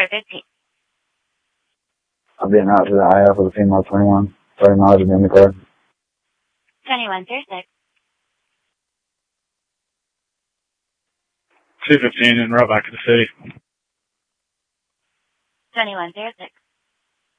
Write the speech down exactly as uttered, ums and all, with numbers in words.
four fifteen. I'll be out to the I F with a female twenty-one. thirty miles to be in the car. twenty-one zero six. two fifteen and right back to the city. twenty-one zero six.